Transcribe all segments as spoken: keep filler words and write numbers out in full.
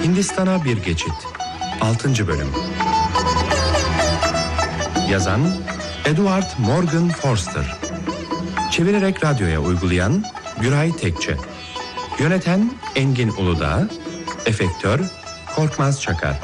Hindistan'a bir geçit. altıncı bölüm. Yazan Edward Morgan Forster. Çevirerek radyoya uygulayan Güray Tekçe. Yöneten Engin Uludağ. Efektör Korkmaz Çakar.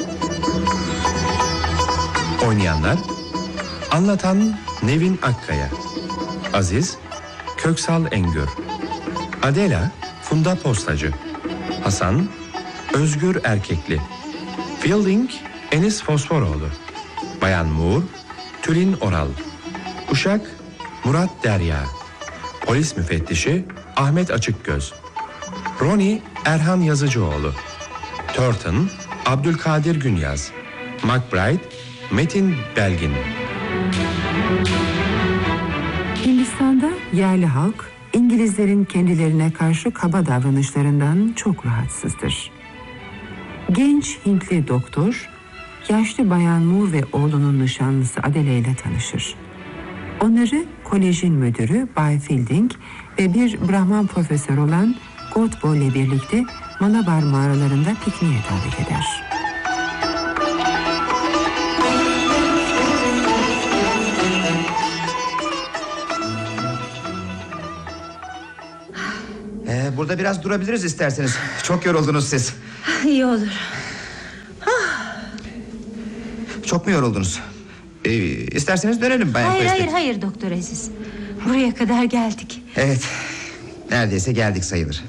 Oynayanlar: Anlatan Nevin Akkaya, Aziz Köksal Engür, Adela Funda Postacı, Hasan Özgür Erkekli, Fielding Enis Fosforoğlu, Bayan Moore Tülin Oral, Uşak Murat Derya, Polis Müfettişi Ahmet Açıkgöz, Ronnie Erhan Yazıcıoğlu, Turton Abdülkadir Günyaz, McBride Metin Belgin. Hindistan'da yerli halk İngilizlerin kendilerine karşı kaba davranışlarından çok rahatsızdır. Genç Hintli doktor, yaşlı Bayan Moore ve oğlunun nişanlısı Adele ile tanışır. Onları kolejin müdürü Bay Fielding ve bir Brahman profesör olan Godbo ile birlikte Malabar mağaralarında pikniğe davet eder. Ee, burada biraz durabiliriz isterseniz. Çok yoruldunuz siz. İyi olur. Çok mu yoruldunuz? Ee, isterseniz dönelim Bayan Hayır Quest'e. hayır hayır Doktor Aziz. Buraya kadar geldik. Evet. Neredeyse geldik sayılır.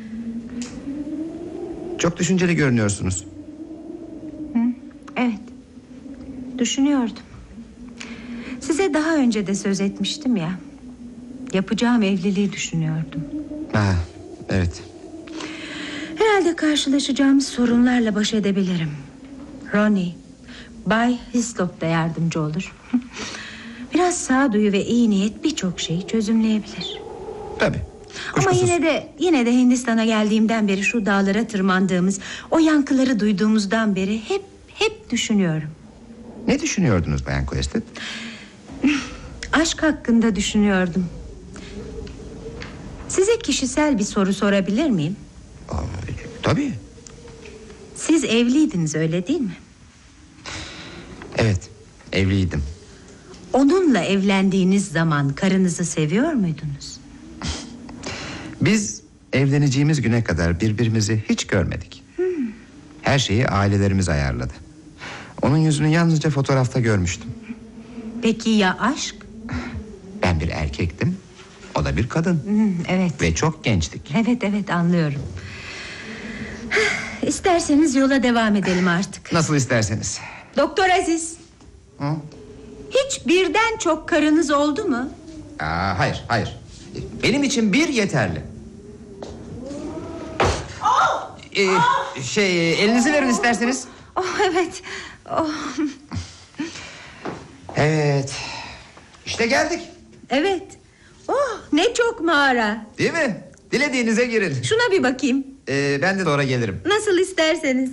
Çok düşünceli görünüyorsunuz. Hı, evet. Düşünüyordum. Size daha önce de söz etmiştim ya. Yapacağım evliliği düşünüyordum. Ha, evet. Herhalde karşılaşacağımız sorunlarla baş edebilirim. Ronnie, Bay Hislop da yardımcı olur. Biraz sağduyu ve iyi niyet birçok şeyi çözümleyebilir. Tabii. Ama yine de yine de Hindistan'a geldiğimden beri şu dağlara tırmandığımız, o yankıları duyduğumuzdan beri hep hep düşünüyorum. Ne düşünüyordunuz Bayan Quest'e? Aşk hakkında düşünüyordum. Size kişisel bir soru sorabilir miyim? Aa, tabii. Siz evliydiniz, öyle değil mi? Evet, evliydim. Onunla evlendiğiniz zaman karınızı seviyor muydunuz? Biz evleneceğimiz güne kadar birbirimizi hiç görmedik. Hmm. Her şeyi ailelerimiz ayarladı. Onun yüzünü yalnızca fotoğrafta görmüştüm. Peki ya aşk? Ben bir erkektim, o da bir kadın. Hmm, evet. Ve çok gençtik. Evet evet anlıyorum. İsterseniz yola devam edelim artık. Nasıl isterseniz. Doktor Aziz. Hı? Hiç birden çok karınız oldu mu? Aa, hayır hayır. Benim için bir yeterli. Oh! Ee, Oh! Şey elinizi verin isterseniz. Oh evet. Oh. Evet. İşte geldik. Evet. Oh ne çok mağara. Değil mi? Dilediğinize girin. Şuna bir bakayım. Ee, ben de sonra gelirim. Nasıl isterseniz.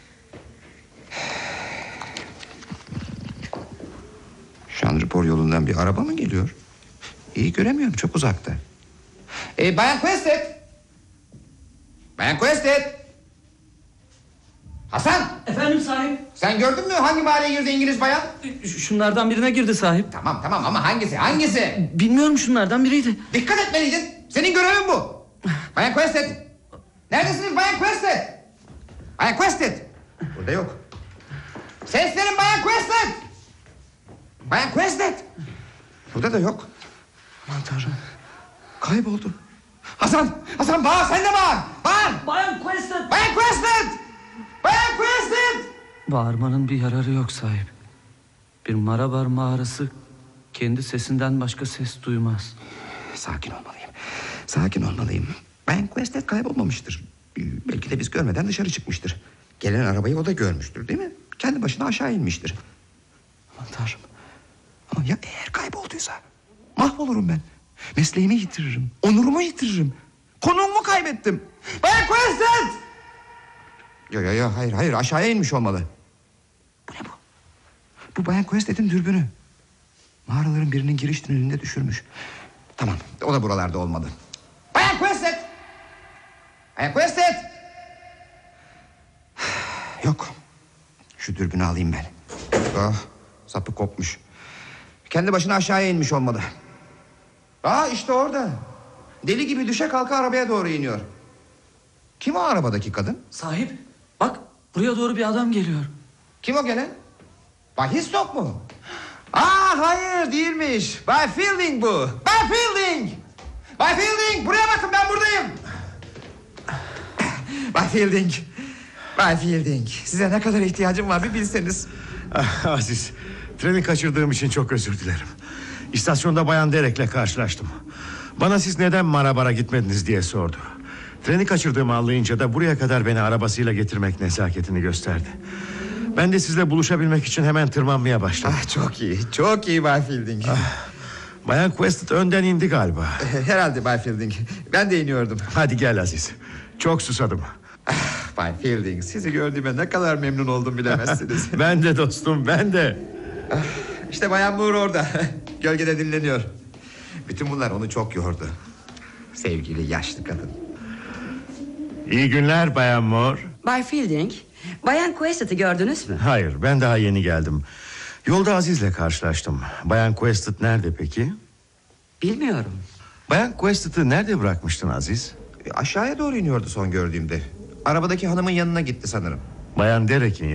Şanlıurfa yolundan bir araba mı geliyor? İyi göremiyorum, çok uzakta. Ee, Bayan Questet. Bayan Questet. Hasan. Efendim sahip. Sen gördün mü hangi mahalleye girdi İngiliz bayan? Şunlardan birine girdi sahip. Tamam tamam ama hangisi hangisi? Bilmiyorum, şunlardan biriydi. Dikkat etmeliydin. Senin görevin bu. Bayan Questet. Neredesiniz Bayan Questet? Bayan Questet. Burada yok. Seslerin Bayan Questet. Bayan Questet. Burada da yok. Aman Tanrım. Kayboldu. Hasan, Hasan bağır, sen de bağır. Bağır. Bayan Questet. Bayan Questet. Bayan Questet. Bağırmanın bir yararı yok sahip. Bir Malabar mağarası kendi sesinden başka ses duymaz. Sakin olmalıyım. Sakin olmalıyım. Bayan Questet kaybolmamıştır. Belki de biz görmeden dışarı çıkmıştır. Gelen arabayı o da görmüştür, değil mi? Kendi başına aşağı inmiştir. Aman Tanrım. Ama ya eğer kaybolduysa? Mahvolurum ben. Mesleğimi yitiririm. Onurumu yitiririm. Konuğumu kaybettim. Bayan Questet! Yo yo yo hayır hayır aşağıya inmiş olmalı. Bu ne bu? Bu Bayan Questet'in dürbünü. Mağaraların birinin giriş tünelinde düşürmüş. Tamam, o da buralarda olmalı. Bayan Questet! Bayan Questet! Yok. Şu dürbünü alayım ben. Oh, sapı kopmuş. Kendi başına aşağıya inmiş olmalı. Aa, işte orada. Deli gibi düşe kalka arabaya doğru iniyor. Kim o arabadaki kadın? Sahip bak buraya doğru bir adam geliyor. Kim o gelen? Bay Hislop mu? Aa, hayır değilmiş. Bay Fielding bu. Bay Fielding. Bay Fielding, buraya bakın, ben buradayım. Bay Fielding. Bay Fielding, size ne kadar ihtiyacım var bir bilseniz. Ah, Aziz, treni kaçırdığım için çok özür dilerim. İstasyonda Bayan Derek'le karşılaştım. Bana siz neden Marabar'a gitmediniz diye sordu. Treni kaçırdığımı anlayınca da buraya kadar beni arabasıyla getirmek nezaketini gösterdi. Ben de sizle buluşabilmek için hemen tırmanmaya başladım. Ah, çok iyi, çok iyi Bay Fielding. Ah, Bayan Quested önden indi galiba. Herhalde Bay Fielding. Ben de iniyordum. Hadi gel Aziz. Çok susadım. Ah, Bay Fielding, sizi gördüğüme ne kadar memnun oldum bilemezsiniz. Ben de dostum, ben de. Ah, İşte Bayan Moore orada. Gölgede dinleniyor. Bütün bunlar onu çok yordu. Sevgili yaşlı kadın. İyi günler Bayan Moore. Bay Fielding, Bayan Quested'ı gördünüz mü? Hayır, ben daha yeni geldim. Yolda Aziz'le karşılaştım. Bayan Quested nerede peki? Bilmiyorum. Bayan Quested'ı nerede bırakmıştın Aziz? E, Aşağıya doğru iniyordu son gördüğümde. Arabadaki hanımın yanına gitti sanırım. Bayan Derek'in